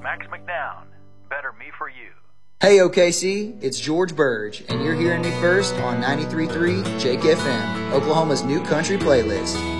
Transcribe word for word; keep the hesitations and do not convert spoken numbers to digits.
Max McDown. Better Me For You. Hey O K C, it's George Burge, and you're hearing me first on ninety-three point three Jake F M, Oklahoma's new country playlist.